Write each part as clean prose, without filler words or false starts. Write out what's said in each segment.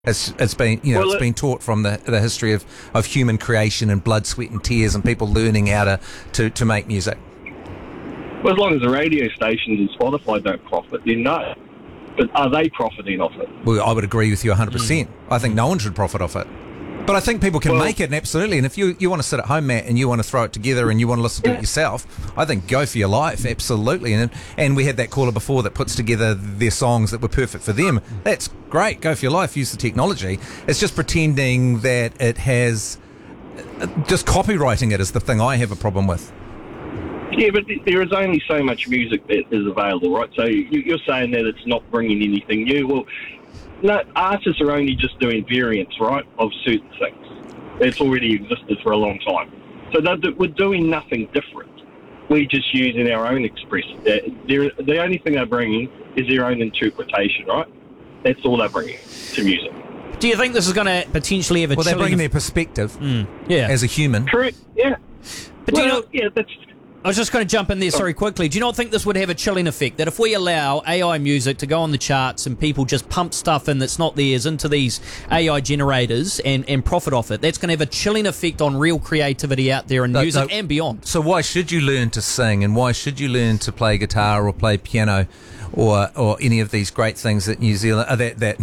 It's been, it's been taught from the history of human creation and blood, sweat and tears and people learning how to make music. Well, as long as the radio stations and Spotify don't profit, then no. But are they profiting off it? Well, I would agree with you 100%. I think no one should profit off it. But I think people can make it, and absolutely. And if you want to sit at home, Matt, and you want to throw it together and you want to listen to it yourself, I think go for your life, absolutely. And we had that caller before that puts together their songs that were perfect for them. That's great. Go for your life. Use the technology. It's just pretending that it has... Just copywriting it is the thing I have a problem with. Yeah, but there is only so much music that is available, right? So you're saying that it's not bringing anything new. Well, no, artists are only just doing variants, right, of certain things. It's already existed for a long time. So we're doing nothing different. We're just using our own expression. The only thing they're bringing is their own interpretation, right? That's all they're bringing to music. Do you think this is going to potentially have a... Well, they're bringing their perspective as a human. Correct, yeah. But do you know... Yeah, that's... I was just going to jump in there, sorry, quickly. Do you not think this would have a chilling effect? That if we allow AI music to go on the charts and people just pump stuff in that's not theirs into these AI generators and profit off it, that's going to have a chilling effect on real creativity out there in music and beyond. So why should you learn to sing, and why should you learn to play guitar or play piano or any of these great things that that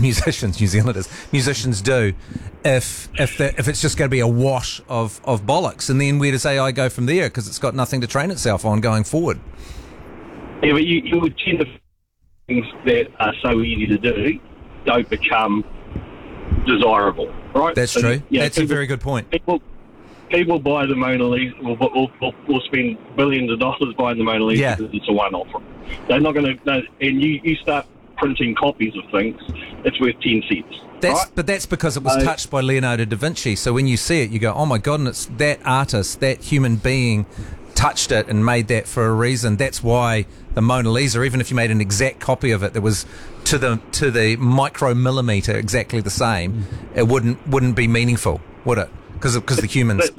musicians do if it's just going to be a wash of bollocks? And then where does AI go from there? Because it's got nothing to train itself on going forward. Yeah, but you would tend to things that are so easy to do don't become desirable, right? That's true. Yeah, that's a very good point. People buy the Mona Lisa, will spend billions of dollars buying the Mona Lisa because it's a one-off. They're not going to... And you start printing copies of things, it's worth 10 cents. But that's because it was touched by Leonardo da Vinci. So when you see it, you go, oh my God, and it's that artist, that human being touched it and made that for a reason. That's why the Mona Lisa, even if you made an exact copy of it that was to the micromillimeter exactly the same, it wouldn't be meaningful, would it? Because the humans...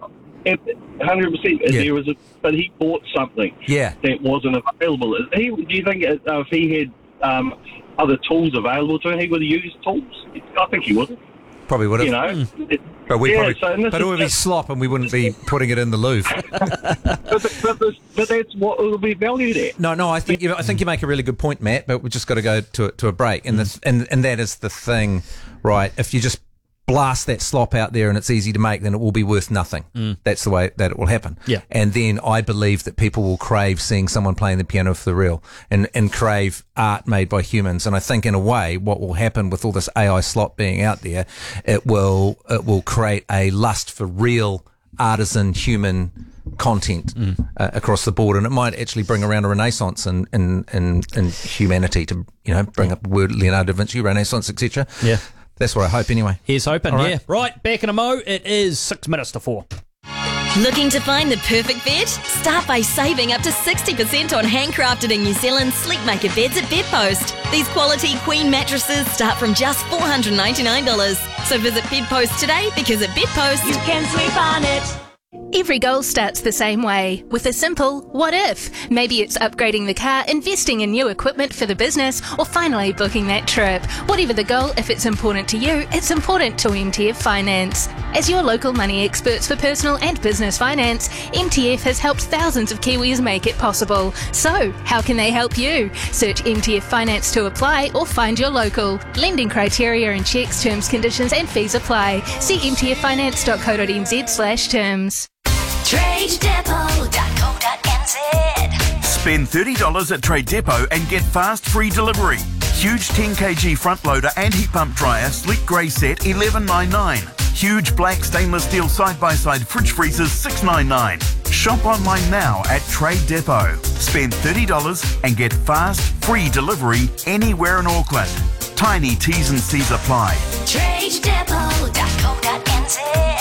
100%. But he bought something that wasn't available. Do you think if he had other tools available to him, he would have used tools? I think he would. Probably would have. You know? But it would be slop and we wouldn't be putting it in the Louvre. but that's what it will be valued at. No, I think you make a really good point, Matt, but we've just got to go to a break. And that is the thing, right? If you just blast that slop out there and it's easy to make, then it will be worth nothing. That's the way that it will happen. Yeah. And then I believe that people will crave seeing someone playing the piano for the real and crave art made by humans. And I think in a way what will happen with all this AI slop being out there, it will create a lust for real artisan human content across the board, and it might actually bring around a renaissance in humanity, to bring up the word Leonardo da Vinci, renaissance, etc. Yeah. That's what I hope anyway. Here's hoping, right. Yeah. Right, back in a mo, it is 6 minutes to 4. Looking to find the perfect bed? Start by saving up to 60% on handcrafted in New Zealand Sleepmaker beds at Bedpost. These quality queen mattresses start from just $499. So visit Bedpost today, because at Bedpost you can sleep on it. Every goal starts the same way, with a simple what if. Maybe it's upgrading the car, investing in new equipment for the business, or finally booking that trip. Whatever the goal, if it's important to you, it's important to MTF Finance. As your local money experts for personal and business finance, MTF has helped thousands of Kiwis make it possible. So, how can they help you? Search MTF Finance to apply or find your local. Lending criteria and checks, terms, conditions and fees apply. See mtffinance.co.nz/terms. TradeDepot.co.nz. Spend $30 at Trade Depot and get fast free delivery. Huge 10kg front loader and heat pump dryer sleek grey set $11.99. Huge black stainless steel side-by-side fridge freezers $6.99. Shop online now at Trade Depot. Spend $30 and get fast free delivery anywhere in Auckland. Tiny T's and C's apply. TradeDepot.co.nz.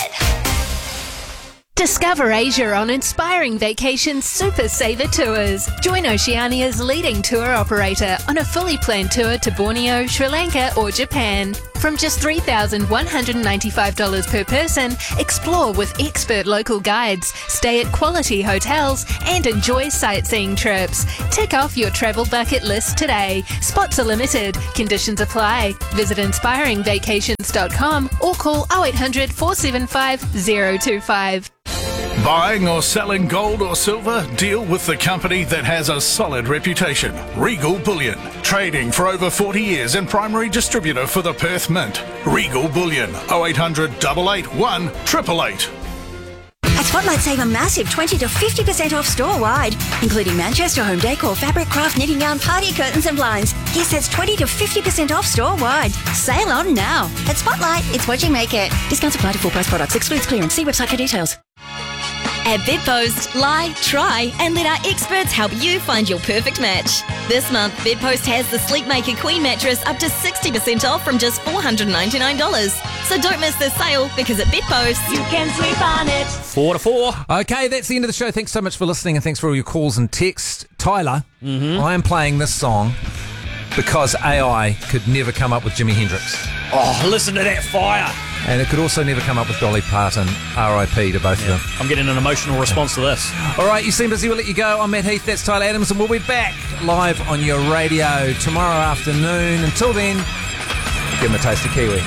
Discover Asia on Inspiring Vacations Super Saver Tours. Join Oceania's leading tour operator on a fully planned tour to Borneo, Sri Lanka or Japan. From just $3,195 per person, explore with expert local guides, stay at quality hotels, and enjoy sightseeing trips. Tick off your travel bucket list today. Spots are limited. Conditions apply. Visit inspiringvacations.com or call 0800 475 025. Buying or selling gold or silver? Deal with the company that has a solid reputation. Regal Bullion. Trading for over 40 years and primary distributor for the Perth Mint. Regal Bullion. 0800 881 888. At Spotlight, save a massive 20 to 50% off store-wide, including Manchester home decor, fabric, craft, knitting yarn, party curtains and blinds. Yes, that's 20 to 50% off store-wide. Sale on now. At Spotlight, it's what you make it. Discounts apply to full-price products. Excludes clearance. See website for details. At Bedpost, lie, try, and let our experts help you find your perfect match. This month, Bedpost has the Sleepmaker Queen mattress up to 60% off from just $499. So don't miss this sale, because at Bedpost, You can sleep on it. 4 to 4. Okay, that's the end of the show. Thanks so much for listening and thanks for all your calls and texts. Tyler, I am playing this song because AI could never come up with Jimi Hendrix. Oh, listen to that fire. And it could also never come up with Dolly Parton. R.I.P. to both of them. I'm getting an emotional response to this. All right, you seem busy. We'll let you go. I'm Matt Heath. That's Tyler Adams. And we'll be back live on your radio tomorrow afternoon. Until then, give them a taste of Kiwi.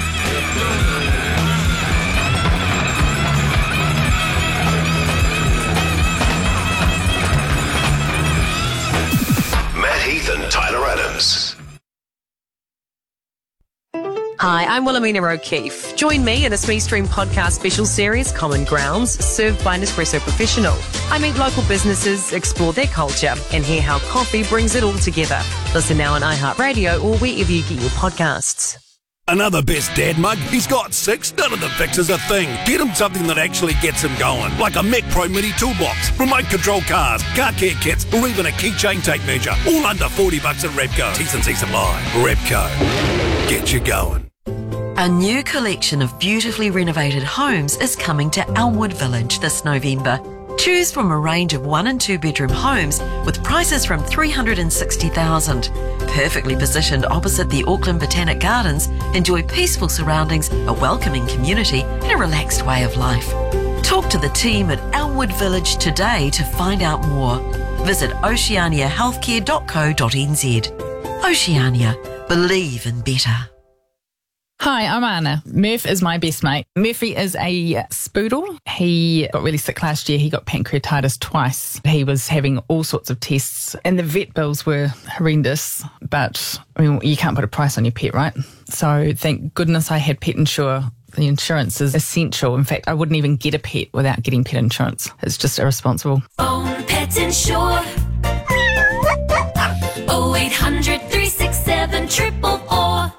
Matt Heath and Tyler Adams. Hi, I'm Wilhelmina O'Keefe. Join me in a Smee Stream podcast special series, Common Grounds, served by Nespresso Professional. I meet local businesses, explore their culture, and hear how coffee brings it all together. Listen now on iHeartRadio or wherever you get your podcasts. Another best dad mug? He's got 6. None of the fixes a thing. Get him something that actually gets him going, like a Mac Pro Mini toolbox, remote control cars, car care kits, or even a keychain tape measure. All under $40 at Repco. T&Cs apply. Repco. Get you going. A new collection of beautifully renovated homes is coming to Elmwood Village this November. Choose from a range of 1 and 2 bedroom homes with prices from $360,000. Perfectly positioned opposite the Auckland Botanic Gardens, enjoy peaceful surroundings, a welcoming community, and a relaxed way of life. Talk to the team at Elmwood Village today to find out more. Visit oceaniahealthcare.co.nz. Oceania. Believe in better. Hi, I'm Anna. Murph is my best mate. Murphy is a spoodle. He got really sick last year. He got pancreatitis twice. He was having all sorts of tests and the vet bills were horrendous. But, I mean, you can't put a price on your pet, right? So thank goodness I had Pet Insure. The insurance is essential. In fact, I wouldn't even get a pet without getting pet insurance. It's just irresponsible. Phone Pet Insure. 0800 367 444.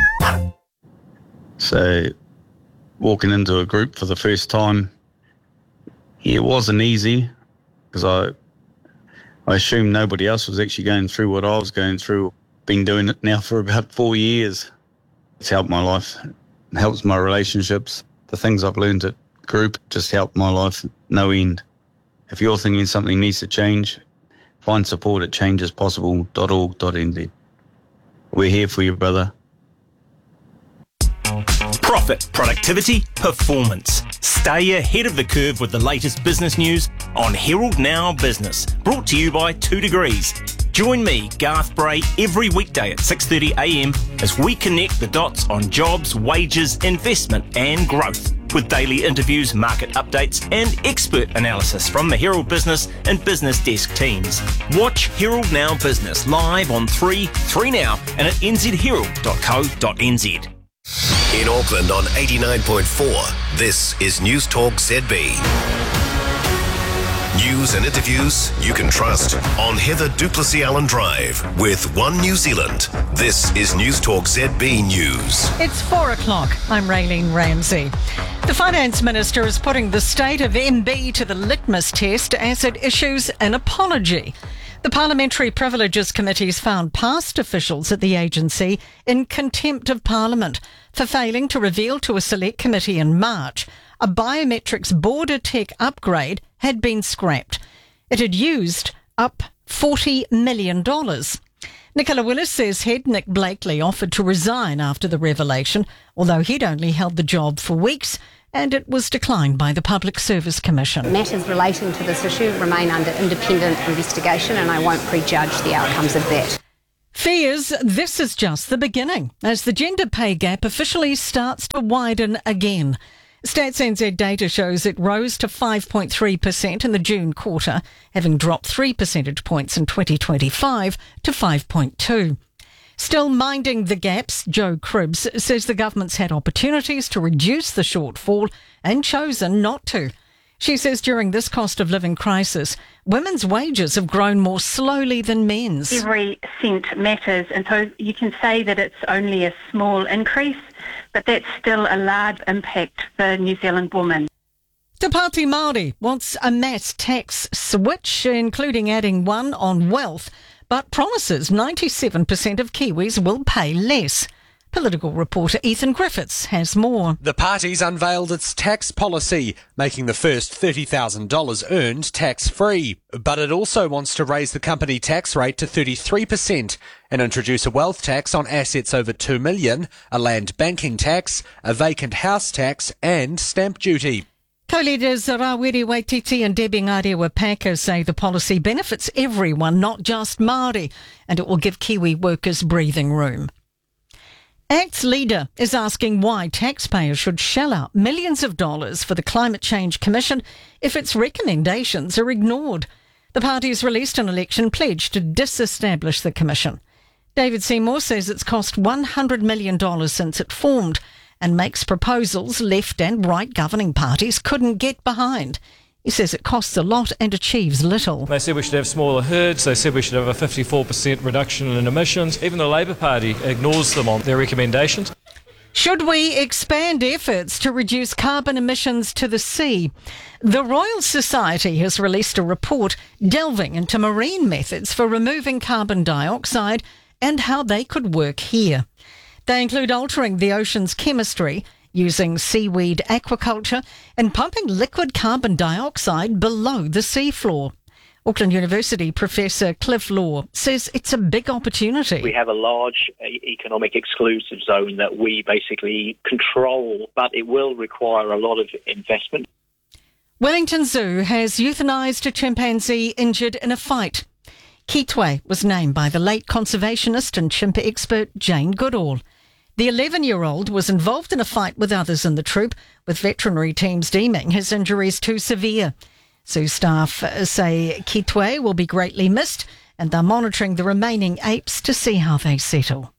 So, walking into a group for the first time, it wasn't easy because I assumed nobody else was actually going through what I was going through. Been doing it now for about 4 years. It's helped my life. It helps my relationships. The things I've learned at group just help my life no end. If you're thinking something needs to change, find support at changespossible.org.nz. We're here for you, brother. Profit, productivity, performance. Stay ahead of the curve with the latest business news on Herald Now Business. Brought to you by 2 Degrees. Join me, Garth Bray, every weekday at 6:30 a.m. as we connect the dots on jobs, wages, investment and growth. With daily interviews, market updates and expert analysis from the Herald Business and Business Desk teams. Watch Herald Now Business live on 3 Now and at nzherald.co.nz. In Auckland on 89.4, this is News Talk ZB. News and interviews you can trust on Heather Duplessis Allen Drive with One New Zealand. This is News Talk ZB News. It's 4 o'clock. I'm Raylene Ramsey. The Finance Minister is putting the state of MB to the litmus test as it issues an apology. The Parliamentary Privileges Committee's found past officials at the agency in contempt of Parliament for failing to reveal to a select committee in March a biometrics border tech upgrade had been scrapped. It had used up $40 million. Nicola Willis says head Nick Blakely offered to resign after the revelation, although he'd only held the job for weeks, and it was declined by the Public Service Commission. Matters relating to this issue remain under independent investigation, and I won't prejudge the outcomes of that. Fears this is just the beginning, as the gender pay gap officially starts to widen again. Stats NZ data shows it rose to 5.3% in the June quarter, having dropped 3 percentage points in 2025 to 5.2%. Still minding the gaps, Joe Cribbs says the government's had opportunities to reduce the shortfall and chosen not to. She says during this cost of living crisis, women's wages have grown more slowly than men's. Every cent matters, and so you can say that it's only a small increase, but that's still a large impact for New Zealand women. Te Pāti Māori wants a mass tax switch, including adding one on wealth, but promises 97% of Kiwis will pay less. Political reporter Ethan Griffiths has more. The party's unveiled its tax policy, making the first $30,000 earned tax-free. But it also wants to raise the company tax rate to 33% and introduce a wealth tax on assets over $2 million, a land banking tax, a vacant house tax and stamp duty. Co-leaders Rawiri Waititi and Debbie Ngarewa-Packer say the policy benefits everyone, not just Māori, and it will give Kiwi workers breathing room. ACT's leader is asking why taxpayers should shell out millions of dollars for the Climate Change Commission if its recommendations are ignored. The party's released an election pledge to disestablish the commission. David Seymour says it's cost $100 million since it formed and makes proposals left and right governing parties couldn't get behind. He says it costs a lot and achieves little. They said we should have smaller herds. They said we should have a 54% reduction in emissions. Even the Labour Party ignores them on their recommendations. Should we expand efforts to reduce carbon emissions to the sea? The Royal Society has released a report delving into marine methods for removing carbon dioxide and how they could work here. They include altering the ocean's chemistry, using seaweed aquaculture and pumping liquid carbon dioxide below the seafloor. Auckland University Professor Cliff Law says it's a big opportunity. We have a large economic exclusive zone that we basically control, but it will require a lot of investment. Wellington Zoo has euthanised a chimpanzee injured in a fight. Kitwe was named by the late conservationist and chimp expert Jane Goodall. The 11-year-old was involved in a fight with others in the troop, with veterinary teams deeming his injuries too severe. Zoo staff say Kitwe will be greatly missed, and they're monitoring the remaining apes to see how they settle.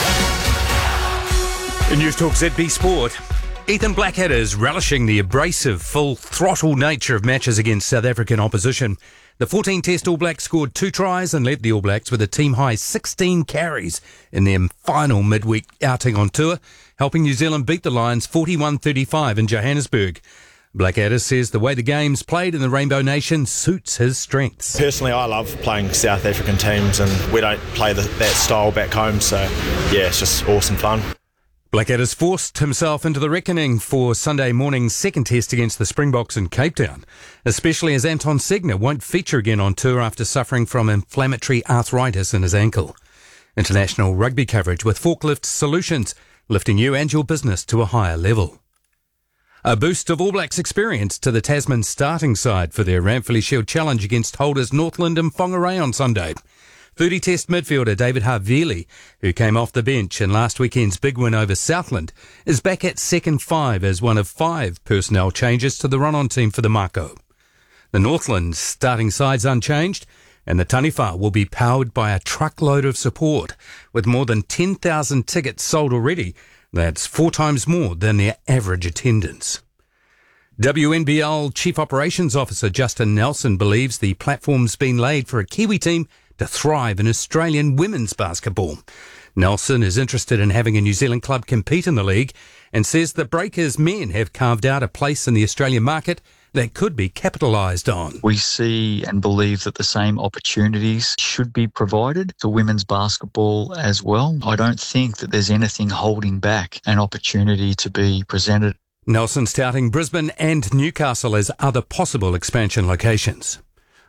In News Talk ZB Sport, Ethan Blackadder's relishing the abrasive, full-throttle nature of matches against South African opposition. The 14-test All Blacks scored 2 tries and led the All Blacks with a team-high 16 carries in their final midweek outing on tour, helping New Zealand beat the Lions 41-35 in Johannesburg. Blackadder says the way the game's played in the Rainbow Nation suits his strengths. Personally, I love playing South African teams, and we don't play that style back home, so yeah, it's just awesome fun. Blackadder's forced himself into the reckoning for Sunday morning's second test against the Springboks in Cape Town, especially as Anton Segner won't feature again on tour after suffering from inflammatory arthritis in his ankle. International rugby coverage with Forklift Solutions, lifting you and your business to a higher level. A boost of All Blacks experience to the Tasman starting side for their Ranfurly Shield Challenge against holders Northland and Whangarei on Sunday. 30-test midfielder David Havili, who came off the bench in last weekend's big win over Southland, is back at second 5 as one of 5 personnel changes to the run-on team for the Mako. The Northland starting side's unchanged, and the Taniwha will be powered by a truckload of support, with more than 10,000 tickets sold already. That's 4 times more than their average attendance. WNBL Chief Operations Officer Justin Nelson believes the platform's been laid for a Kiwi team to thrive in Australian women's basketball. Nelson is interested in having a New Zealand club compete in the league and says the Breakers men have carved out a place in the Australian market that could be capitalised on. We see and believe that the same opportunities should be provided for women's basketball as well. I don't think that there's anything holding back an opportunity to be presented. Nelson's touting Brisbane and Newcastle as other possible expansion locations.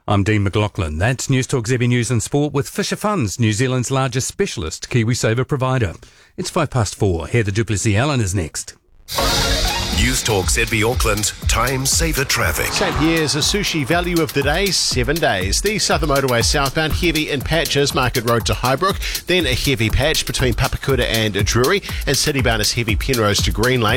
I'm Dean McLaughlin. That's News Talk ZB News and Sport with Fisher Funds, New Zealand's largest specialist KiwiSaver provider. It's 4:05. Heather Duplessis-Allen is next. News Talk ZB Auckland, time saver traffic. St Pierre's a sushi value of the day, 7 days. The Southern Motorway southbound, heavy in patches, Market Road to Highbrook. Then a heavy patch between Papakura and Drury. And citybound is heavy Penrose to Green Lane.